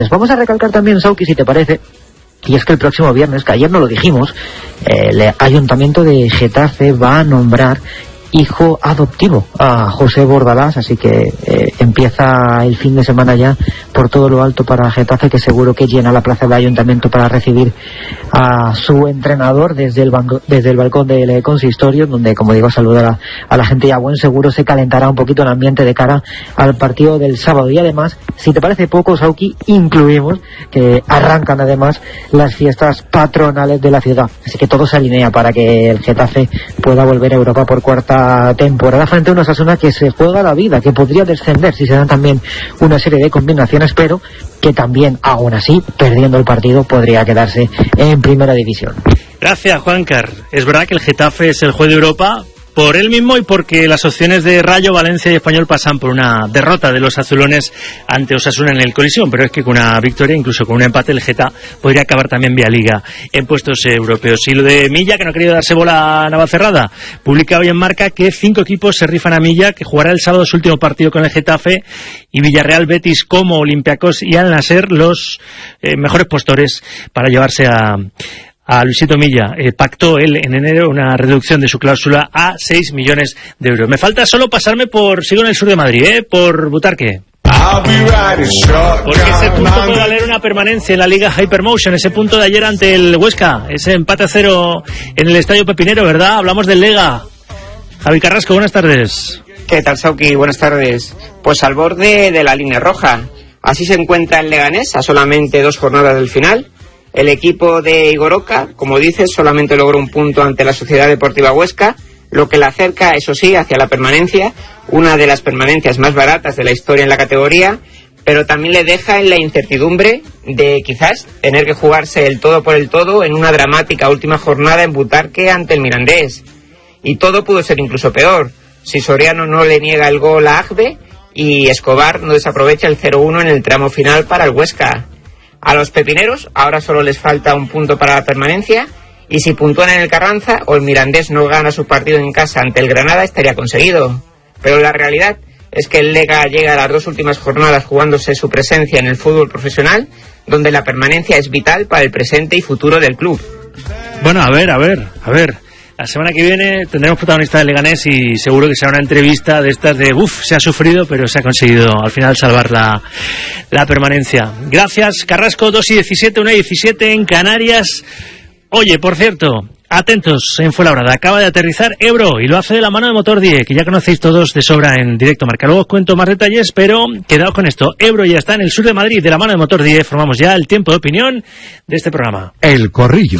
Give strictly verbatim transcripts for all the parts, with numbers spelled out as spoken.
Les vamos a recalcar también, Sauki, si te parece, y es que el próximo viernes, que ayer no lo dijimos, eh, el Ayuntamiento de Getafe va a nombrar hijo adoptivo a José Bordalás, así que eh, empieza el fin de semana ya por todo lo alto para Getafe, que seguro que llena la plaza del Ayuntamiento para recibir a su entrenador desde el, banco, desde el balcón del consistorio, donde, como digo, saludar a, a la gente, y a buen seguro se calentará un poquito el ambiente de cara al partido del sábado. Y además, si te parece poco, Sauki, incluimos que arrancan además las fiestas patronales de la ciudad, así que todo se alinea para que el Getafe pueda volver a Europa por cuarta temporada frente a una Osasuna que se juega la vida, que podría descender si se dan también una serie de combinaciones, pero que también, aún así, perdiendo el partido, podría quedarse en primera división. Gracias, Juancar. Es verdad que el Getafe es el juez de Europa por él mismo y porque las opciones de Rayo, Valencia y Español pasan por una derrota de los azulones ante Osasuna en el Colisión, pero es que con una victoria, incluso con un empate, el Geta podría acabar también vía Liga en puestos europeos. Y lo de Milla, que no ha querido darse bola a Navacerrada, publica hoy en Marca que cinco equipos se rifan a Milla, que jugará el sábado su último partido con el Getafe, y Villarreal, Betis, Como, Olympiacos y Al Nasser los eh, mejores postores para llevarse a a Luisito Milla. Eh, pactó él en enero una reducción de su cláusula a seis millones de euros. Me falta solo pasarme por, sigo en el sur de Madrid, ¿eh? por Butarque. Porque ese punto puede valer una permanencia en la Liga Hypermotion, ese punto de ayer ante el Huesca, ese empate a cero en el Estadio Pepinero, ¿verdad? Hablamos del Lega. Javi Carrasco, buenas tardes. ¿Qué tal, Sauki? Buenas tardes. Pues al borde de la línea roja. Así se encuentra el Leganés a solamente dos jornadas del final. El equipo de Igor Oca, como dices, solamente logró un punto ante la Sociedad Deportiva Huesca, lo que la acerca, eso sí, hacia la permanencia, una de las permanencias más baratas de la historia en la categoría, pero también le deja en la incertidumbre de quizás tener que jugarse el todo por el todo en una dramática última jornada en Butarque ante el Mirandés. Y todo pudo ser incluso peor, si Soriano no le niega el gol a Agbe y Escobar no desaprovecha el cero uno en el tramo final para el Huesca. A los pepineros ahora solo les falta un punto para la permanencia, y si puntúan en el Carranza o el Mirandés no gana su partido en casa ante el Granada, estaría conseguido. Pero la realidad es que el Lega llega a las dos últimas jornadas jugándose su presencia en el fútbol profesional, donde la permanencia es vital para el presente y futuro del club. Bueno, a ver, a ver, a ver. La semana que viene tendremos protagonista de Leganés y seguro que será una entrevista de estas de uff, se ha sufrido, pero se ha conseguido al final salvar la, la permanencia. Gracias, Carrasco. Dos y diecisiete, una y diecisiete en Canarias. Oye, por cierto, atentos en Fuenlabrada, acaba de aterrizar Ebro y lo hace de la mano de Motor diez, que ya conocéis todos de sobra en Directo Marca. Luego os cuento más detalles, pero quedaos con esto. Ebro ya está en el sur de Madrid, de la mano de Motor diez. Formamos ya el tiempo de opinión de este programa. El Corrillo.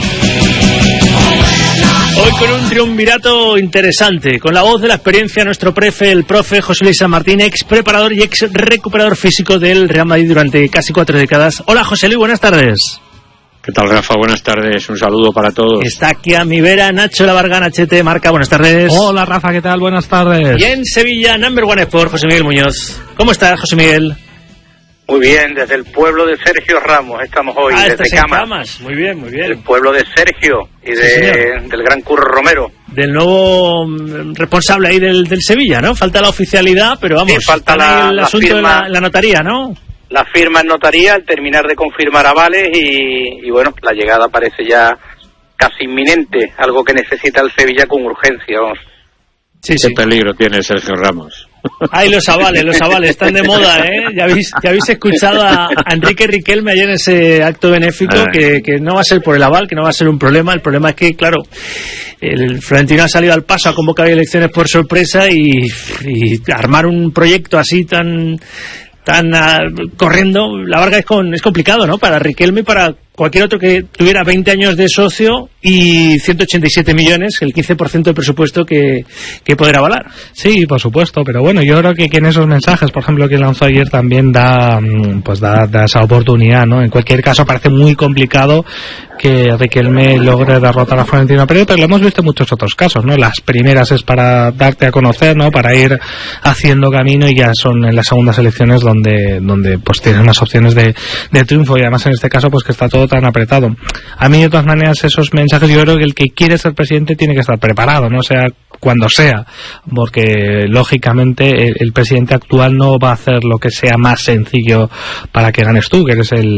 Hoy con un triunvirato interesante, con la voz de la experiencia, nuestro prefe, el profe José Luis San Martín, ex preparador y ex recuperador físico del Real Madrid durante casi cuatro décadas. Hola, José Luis, buenas tardes. ¿Qué tal, Rafa? Buenas tardes, un saludo para todos. Está aquí a mi vera Nacho Lavarga, Nachete, Marca, buenas tardes. Hola, Rafa, ¿qué tal? Buenas tardes. Y en Sevilla, Number One Sport, José Miguel Muñoz. ¿Cómo estás, José Miguel? Muy bien, desde el pueblo de Sergio Ramos estamos hoy, ah, desde Camas. Camas. Muy bien, muy bien. El pueblo de Sergio y de, sí, del gran Curro Romero. Del nuevo responsable ahí del, del Sevilla, ¿no? Falta la oficialidad, pero vamos, sí, falta la, el la asunto firma, de la, la notaría, ¿no? La firma en notaría, el terminar de confirmar avales y, y bueno, la llegada parece ya casi inminente, algo que necesita el Sevilla con urgencia, vamos. Sí, Qué sí. peligro tiene Sergio Ramos. Ay, los avales, los avales, están de moda, ¿eh? Ya habéis, ya habéis escuchado a, a Enrique Riquelme ayer en ese acto benéfico, que, que no va a ser por el aval, que no va a ser un problema. El problema es que, claro, el Florentino ha salido al paso, ha convocado elecciones por sorpresa y, y armar un proyecto así tan... tan uh, corriendo, la verdad es, con, es complicado, ¿no? Para Riquelme y para cualquier otro que tuviera veinte años de socio y ciento ochenta y siete millones, el quince por ciento del presupuesto que, que poder avalar. Sí, por supuesto, pero bueno, yo creo que, que en esos mensajes, por ejemplo, que lanzó ayer también da, pues da, da esa oportunidad, ¿no? En cualquier caso parece muy complicado que Riquelme logre derrotar a Florentino Pérez, pero lo hemos visto en muchos otros casos, ¿no? Las primeras es para darte a conocer, ¿no? Para ir haciendo camino, y ya son en las segundas elecciones donde, donde pues tienes unas opciones de, de triunfo, y además en este caso pues que está todo tan apretado. A mí de todas maneras esos mensajes, yo creo que el que quiere ser presidente tiene que estar preparado, no sea cuando sea, porque lógicamente el, el presidente actual no va a hacer lo que sea más sencillo para que ganes tú, que eres el